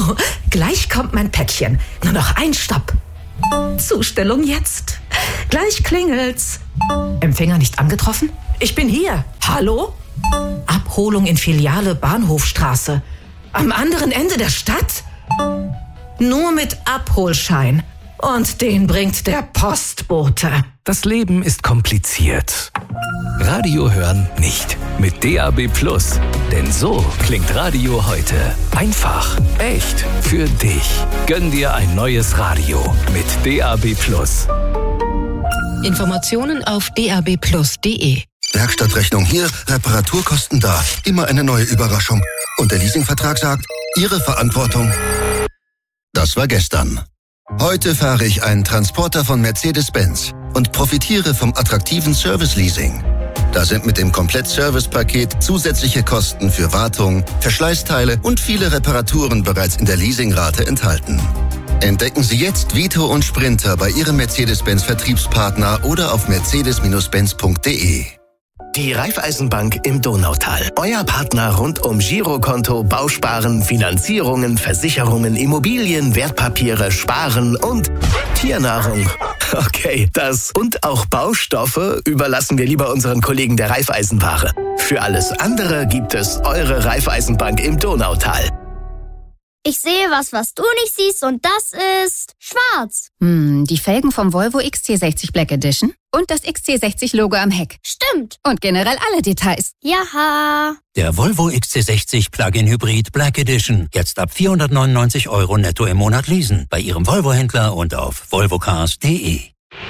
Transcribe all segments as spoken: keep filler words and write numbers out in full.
So, gleich kommt mein Päckchen. Nur noch ein Stopp. Zustellung jetzt. Gleich klingelt's. Empfänger nicht angetroffen? Ich bin hier. Hallo? Abholung in Filiale Bahnhofstraße. Am anderen Ende der Stadt? Nur mit Abholschein. Und den bringt der Postbote. Das Leben ist kompliziert. Radio hören nicht. Mit D A B Plus. Denn so klingt Radio heute. Einfach, echt, für dich. Gönn dir ein neues Radio mit D A B Plus. Informationen auf d a b plus punkt d e. Werkstattrechnung hier, Reparaturkosten da. Immer eine neue Überraschung. Und der Leasingvertrag sagt, Ihre Verantwortung. Das war gestern. Heute fahre ich einen Transporter von Mercedes-Benz und profitiere vom attraktiven Service-Leasing. Da sind mit dem Komplett-Service-Paket zusätzliche Kosten für Wartung, Verschleißteile und viele Reparaturen bereits in der Leasingrate enthalten. Entdecken Sie jetzt Vito und Sprinter bei Ihrem Mercedes-Benz-Vertriebspartner oder auf mercedes benz punkt d e. Die Raiffeisenbank im Donautal. Euer Partner rund um Girokonto, Bausparen, Finanzierungen, Versicherungen, Immobilien, Wertpapiere, Sparen und Tiernahrung. Okay, das und auch Baustoffe überlassen wir lieber unseren Kollegen der Raiffeisenware. Für alles andere gibt es eure Raiffeisenbank im Donautal. Ich sehe was, was du nicht siehst, und das ist schwarz. Hm, die Felgen vom Volvo X C sechzig Black Edition und das X C sechzig Logo am Heck. Stimmt. Und generell alle Details. Jaha. Der Volvo X C sechzig Plug-in Hybrid Black Edition. Jetzt ab vierhundertneunundneunzig Euro netto im Monat leasen. Bei Ihrem Volvo-Händler und auf volvocars punkt d e.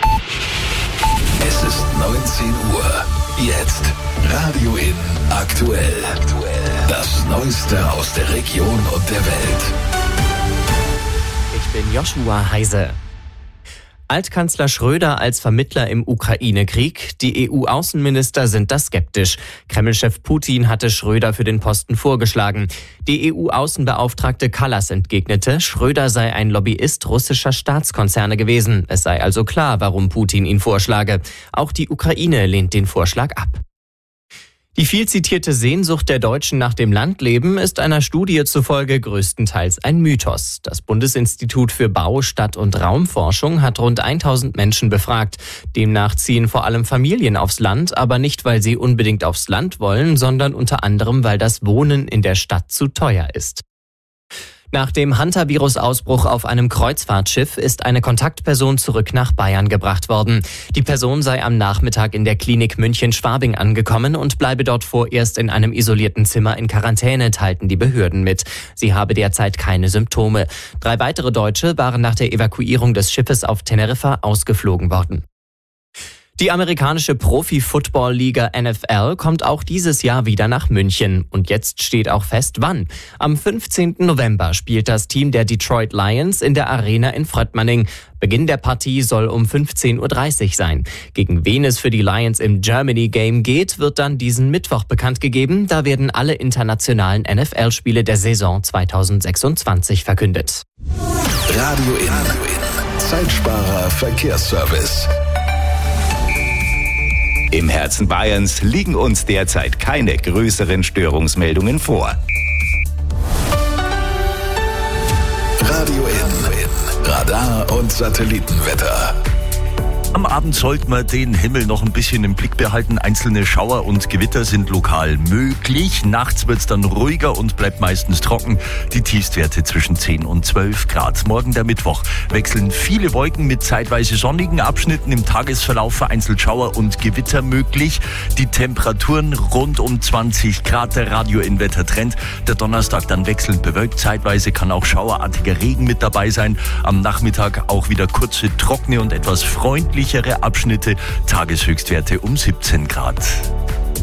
Es ist neunzehn Uhr. Jetzt Radio in aktuell. Das Neueste aus der Region und der Welt. Ich bin Joshua Heise. Altkanzler Schröder als Vermittler im Ukraine-Krieg. Die E U-Außenminister sind da skeptisch. Kreml-Chef Putin hatte Schröder für den Posten vorgeschlagen. Die E U-Außenbeauftragte Kallas entgegnete, Schröder sei ein Lobbyist russischer Staatskonzerne gewesen. Es sei also klar, warum Putin ihn vorschlage. Auch die Ukraine lehnt den Vorschlag ab. Die viel zitierte Sehnsucht der Deutschen nach dem Landleben ist einer Studie zufolge größtenteils ein Mythos. Das Bundesinstitut für Bau-, Stadt- und Raumforschung hat rund tausend Menschen befragt. Demnach ziehen vor allem Familien aufs Land, aber nicht, weil sie unbedingt aufs Land wollen, sondern unter anderem, weil das Wohnen in der Stadt zu teuer ist. Nach dem Hantavirus-Ausbruch auf einem Kreuzfahrtschiff ist eine Kontaktperson zurück nach Bayern gebracht worden. Die Person sei am Nachmittag in der Klinik München-Schwabing angekommen und bleibe dort vorerst in einem isolierten Zimmer in Quarantäne, teilten die Behörden mit. Sie habe derzeit keine Symptome. Drei weitere Deutsche waren nach der Evakuierung des Schiffes auf Teneriffa ausgeflogen worden. Die amerikanische Profi-Football-Liga N F L kommt auch dieses Jahr wieder nach München. Und jetzt steht auch fest, wann. Am fünfzehnten November spielt das Team der Detroit Lions in der Arena in Fröttmanning. Beginn der Partie soll um fünfzehn Uhr dreißig sein. Gegen wen es für die Lions im Germany Game geht, wird dann diesen Mittwoch bekannt gegeben. Da werden alle internationalen N F L-Spiele der Saison zweitausendsechsundzwanzig verkündet. Radio in. Zeitsparer Verkehrsservice. Im Herzen Bayerns liegen uns derzeit keine größeren Störungsmeldungen vor. Radio in. Radar und Satellitenwetter. Am Abend sollte man den Himmel noch ein bisschen im Blick behalten. Einzelne Schauer und Gewitter sind lokal möglich. Nachts wird es dann ruhiger und bleibt meistens trocken. Die Tiefstwerte zwischen zehn und zwölf Grad. Morgen der Mittwoch wechseln viele Wolken mit zeitweise sonnigen Abschnitten. Im Tagesverlauf vereinzelt Schauer und Gewitter möglich. Die Temperaturen rund um zwanzig Grad. Der Radio-In-Wetter-Trend. Der Donnerstag dann wechselnd bewölkt. Zeitweise kann auch schauerartiger Regen mit dabei sein. Am Nachmittag auch wieder kurze, trockene und etwas freundliche Abschnitte, Tageshöchstwerte um siebzehn Grad.